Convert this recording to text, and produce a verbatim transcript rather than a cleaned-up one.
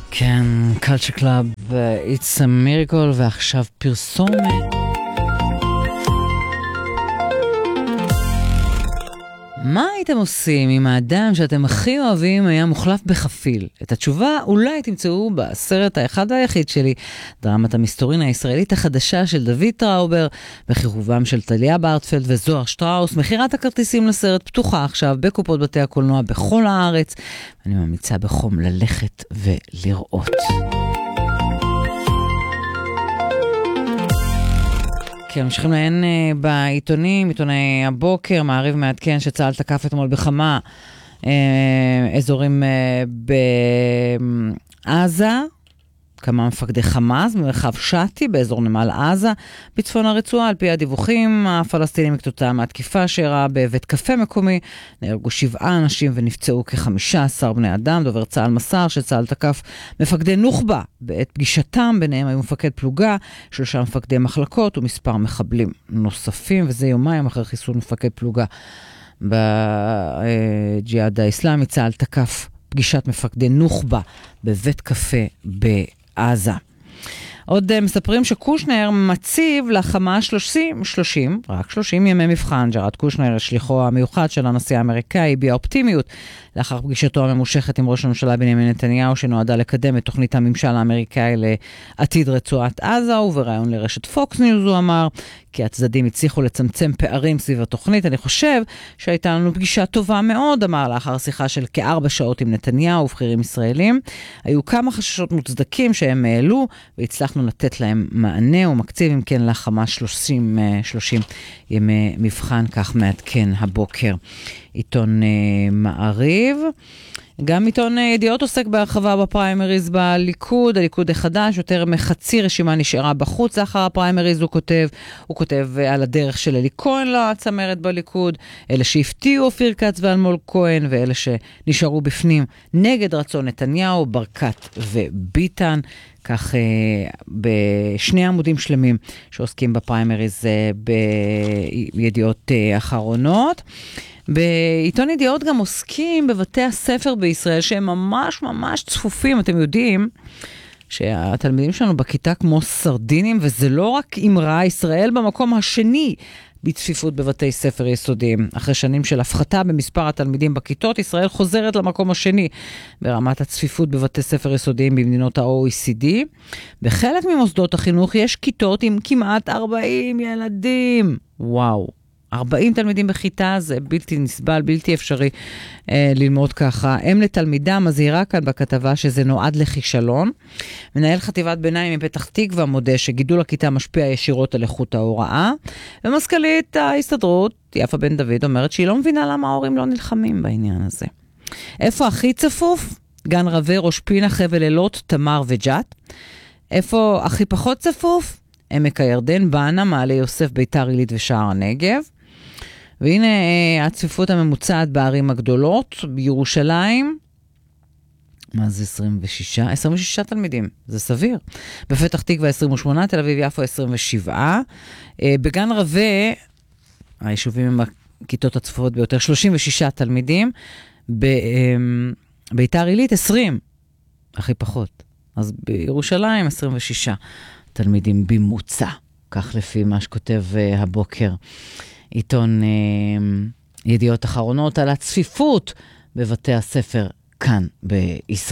כן, Culture Club, It's a Miracle, ועכשיו פרסומת. מה הייתם עושים אם האדם שאתם הכי אוהבים היה מוחלף בחפיל? את התשובה אולי תמצאו בסרט האחד והיחיד שלי, דרמת המסתורין הישראלית החדשה של דוד טראובר, בחירובם של טליה בארטפלד וזוהר שטראוס. מחירת הכרטיסים לסרט פתוחה עכשיו בקופות בתי הקולנוע בכל הארץ. אני ממליצה בחום ללכת ולראות. כן, ממשיכים להן uh, בעיתונים, עיתוני הבוקר, מעריב מעדכן שצה"ל תקף אתמול בכמה uh, אזורים uh, בעזה, כמה מפקדי חמאס במרחב שתי באזור נמל עזה, בצפון הרצועה. על פי הדיווחים הפלסטינים כתוצאה מהתקיפה שאירעה בבית קפה מקומי, נהרגו שבעה אנשים ונפצעו כ-חמישה עשר בני אדם. דובר צה"ל מסר שצה"ל תקף מפקדי נוח'בה בעת פגישתם, ביניהם היו מפקד פלוגה, שלושה מפקדי מחלקות ומספר מחבלים נוספים, וזה יומיים אחרי חיסול מפקד פלוגה בג'יהאד האסלאמי. צה"ל תקף פגישת מפקדי נוח'בה בבית קפה בעזה. עוד מספרים שקושנר מציב לחמאס שלושים, שלושים, רק שלושים ימי מבחן. ג'רד קושנר, שליחו המיוחד של הנשיא האמריקאי, הביע אופטימיות לאחר פגישתו הממושכת עם ראש הממשלה בנימין נתניהו, שנועדה לקדם את תוכנית הממשל האמריקאי לעתיד רצועת עזה, ובראיון לרשת פוקס ניוז הוא אמר כי הצדדים הצליחו לצמצם פערים סביב התוכנית. אני חושב שהייתה לנו פגישה טובה מאוד, אמר לאחר שיחה של כארבע שעות עם נתניהו ובכירים ישראלים. היו כמה חששות מוצדקים שהם העלו, והצלחנו לתת להם מענה, ומקציב אם כן לחמאס שלושים, שלושים ימי מבחן, כך מעדכן הבוקר עיתון מעריב. גם עיתון ידיעות עוסק בהרחבה בפריימריז בליכוד. הליכוד החדש, יותר מחצי רשימה נשארה בחוץ לאחר הפריימריז. הוא כותב, הוא כותב על הדרך של אלי כהן לצמרת בליכוד, אלה שהפתיעו אופיר כץ ואלמוג כהן, ואלה שנשארו בפנים נגד רצון נתניהו, ברקת וביטן. כך בשני עמודים שלמים שעוסקים בפריימריז בידיעות אחרונות. בעיתון ידיעות גם עוסקים בבתי הספר בישראל שהם ממש ממש צפופים. אתם יודעים שהתלמידים שלנו בכיתה כמו סרדינים, וזה לא רק אמרה, ישראל במקום השני בצפיפות בבתי ספר יסודיים. אחרי שנים של הפחתה במספר התלמידים בכיתות, ישראל חוזרת למקום השני ברמת הצפיפות בבתי ספר יסודיים במדינות ה-או אי סי די. בחלק ממוסדות החינוך יש כיתות עם כמעט ארבעים ילדים. וואו. ארבעים תלמידים בכיתה, זה בלתי נסבל, בלתי אפשרי אה, ללמוד ככה. אם לתלמידה מזהירה כאן בכתבה שזה נועד לכישלון. מנהל חטיבת ביניים מפתח תקווה מודה שגידול הכיתה משפיע ישירות על איכות ההוראה. ומזכ"לית ההסתדרות, יפה בן דוד, אומרת שהיא לא מבינה למה ההורים לא נלחמים בעניין הזה. איפה הכי צפוף? גן רווה, ראש פינה, חבל אילות, תמר וג'ת. איפה הכי פחות צפוף? עמק הירדן, בענה, מעלה יוסף, ביתר עילית ושער הנגב. והנה הצפיפות הממוצעת בערים הגדולות. בירושלים, מה זה עשרים ושש? עשרים ושש תלמידים, זה סביר. בפתח תקווה עשרים ושמונה, תל אביב יפו עשרים ושבע. בגן רווה, היישובים עם הכיתות הצפופות ביותר, שלושים ושש תלמידים. ביתר עילית עשרים, הכי פחות. אז בירושלים עשרים ושש תלמידים בממוצע, כך לפי מה שכותב הבוקר עיתון ידיעות אחרונות על הצפיפות בבתי הספר כאן בישראל.